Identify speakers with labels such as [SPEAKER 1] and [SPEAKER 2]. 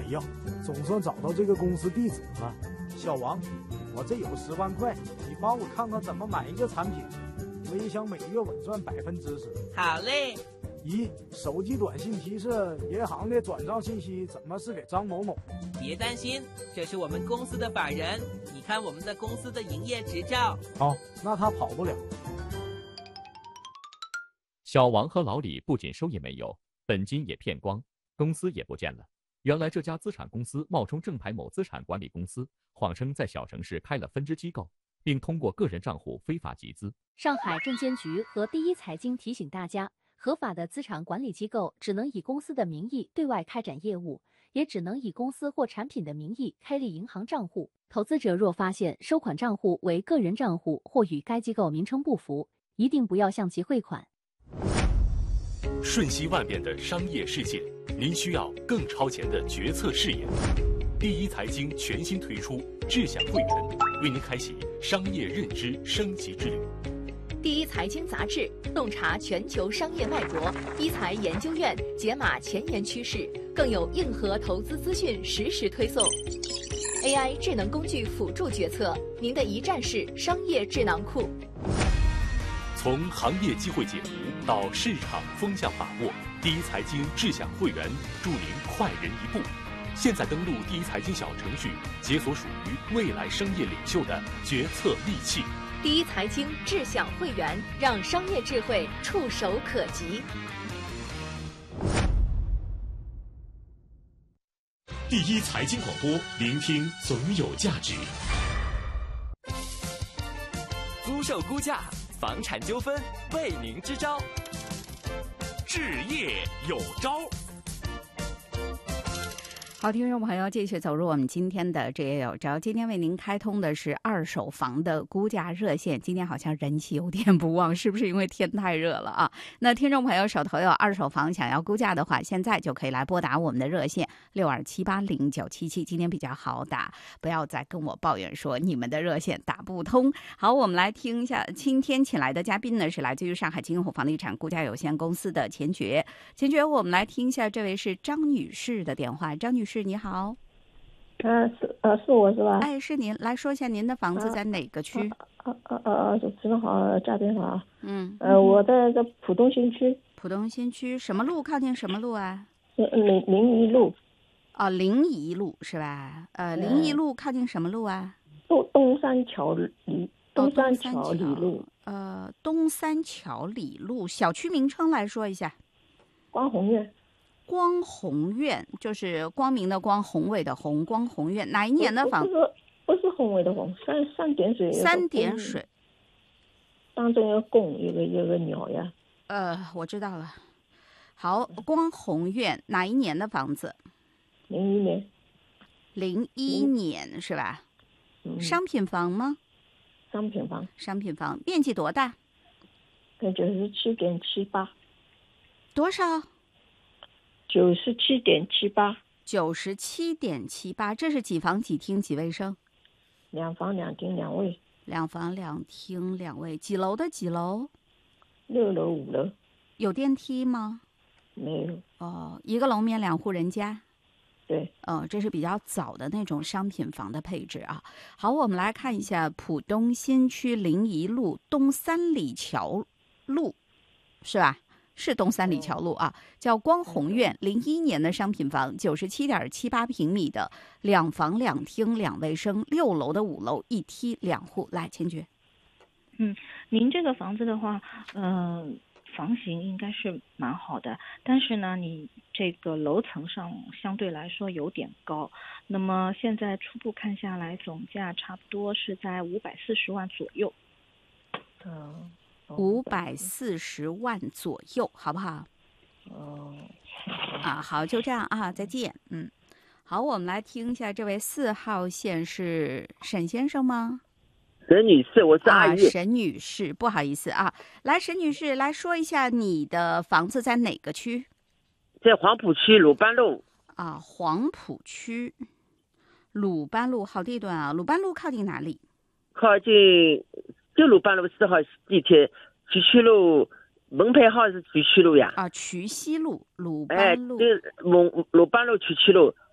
[SPEAKER 1] 呀，总算找到这个公司地址了。小王，我这有10万块，你帮我看看怎么买一个产品，我也想每月稳赚10%。
[SPEAKER 2] 好嘞。
[SPEAKER 1] 1. 手机短信提示银行的转账信息怎么是给张某某？
[SPEAKER 2] 别担心，这是我们公司的法人，你看我们的公司的营业执照。
[SPEAKER 1] 好，那他跑不了。
[SPEAKER 3] 小王和老李不仅收益没有，本金也骗光，公司也不见了。原来这家资产公司冒充正牌某资产管理公司，谎称在小城市开了分支机构，并通过个人账户非法集资。
[SPEAKER 4] 上海证监局和第一财经提醒大家，合法的资产管理机构只能以公司的名义对外开展业务，也只能以公司或产品的名义开立银行账户。投资者若发现收款账户为个人账户或与该机构名称不符，一定不要向其汇款。
[SPEAKER 5] 瞬息万变的商业世界，您需要更超前的决策视野。第一财经全新推出智享会员，为您开启商业认知升级之旅。
[SPEAKER 4] 第一财经杂志洞察全球商业脉搏，一财研究院解码前沿趋势，更有硬核投资资讯实时推送。AI 智能工具辅助决策，您的一站式商业智囊库。
[SPEAKER 5] 从行业机会解读到市场风向把握，第一财经智享会员助您快人一步。现在登录第一财经小程序，解锁属于未来商业领袖的决策利器。
[SPEAKER 4] 第一财经智享会员，让商业智慧触手可及。
[SPEAKER 5] 第一财经广播，聆听总有价值。
[SPEAKER 6] 租售估价，房产纠纷为您支招，置业有招。
[SPEAKER 7] 好，听众朋友，继续走入我们今天的置业有招。今天为您开通的是二手房的估价热线。今天好像人气有点不旺，是不是因为天太热了啊？那听众朋友手头有二手房想要估价的话，现在就可以来拨打我们的热线62780977。今天比较好打，不要再跟我抱怨说你们的热线打不通。好，我们来听一下，今天请来的嘉宾呢是来自于上海金虎房地产估价有限公司的钱珏。钱珏，我们来听一下，这位是张女士的电话。张女士你好。
[SPEAKER 8] 是我是吧？
[SPEAKER 7] 哎，是您，来说一下您的房子在哪个区？
[SPEAKER 8] 主持人好，嘉宾好。
[SPEAKER 7] 我
[SPEAKER 8] 在这浦东新区。
[SPEAKER 7] 浦东新区什么路？靠近什么路啊？
[SPEAKER 8] 临沂路。
[SPEAKER 7] 哦，临沂路是吧？临沂路靠近什么路啊？
[SPEAKER 8] 东三桥里路。
[SPEAKER 7] 东三桥里路，小区名称来说一下。
[SPEAKER 8] 光宏苑。
[SPEAKER 7] 光宏苑就是光明的光，宏伟的宏，光宏苑哪一年的房？
[SPEAKER 8] 不是宏伟的宏，三点水。
[SPEAKER 7] 三点水。
[SPEAKER 8] 当中有拱，有个鸟呀。
[SPEAKER 7] 我知道了。好，光宏苑哪一年的房子
[SPEAKER 8] ？01年。
[SPEAKER 7] 01年是吧？商品房吗？
[SPEAKER 8] 商品房。
[SPEAKER 7] 商品房面积多大
[SPEAKER 8] ？97.78。
[SPEAKER 7] 多少
[SPEAKER 8] ？97.78。
[SPEAKER 7] 97.78，这是几房几厅几卫生
[SPEAKER 8] ？2房2厅2卫。
[SPEAKER 7] 2房2厅2卫，几楼的几楼
[SPEAKER 8] ？6楼5楼。
[SPEAKER 7] 有电梯吗？
[SPEAKER 8] 没有。
[SPEAKER 7] 一个楼面2户人家。
[SPEAKER 8] 对。
[SPEAKER 7] 这是比较早的那种商品房的配置啊。好，我们来看一下浦东新区临沂路东三里桥路，是吧？是东三里桥路啊，叫光宏苑，01年的商品房，97.78平米的2房2厅2卫生，6楼的5楼1梯2户。来，钱珏。
[SPEAKER 9] 您这个房子的话，房型应该是蛮好的，但是呢，你这个楼层上相对来说有点高。那么现在初步看下来，总价差不多是在540万左右。
[SPEAKER 7] 540万左右，好不好？好，就这样啊，再见。好，我们来听一下，这位4号线是沈先生吗？
[SPEAKER 10] 沈女士，我是阿姨。
[SPEAKER 7] 沈女士，不好意思啊，来，沈女士来说一下你的房子在哪个区？
[SPEAKER 10] 在黄浦区鲁班路。
[SPEAKER 7] 黄浦区鲁班路，好地段啊。鲁班路靠近哪里？
[SPEAKER 10] 靠近就鲁班路4号地铁，渠西路门牌号是渠西路呀。
[SPEAKER 7] 渠西路鲁班路。
[SPEAKER 10] 鲁班路渠西路